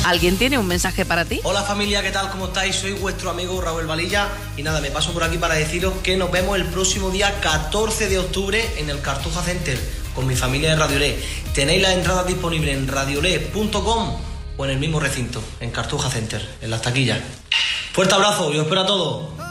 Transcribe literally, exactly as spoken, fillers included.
¿Alguien tiene un mensaje para ti? Hola familia, ¿qué tal? ¿Cómo estáis? Soy vuestro amigo Raúl Valilla y nada, me paso por aquí para deciros que nos vemos el próximo día catorce de octubre en el Cartuja Center con mi familia de Radiolé. Tenéis las entradas disponibles en radiolé punto com o en el mismo recinto, en Cartuja Center, en las taquillas. Fuerte abrazo y os espero a todos.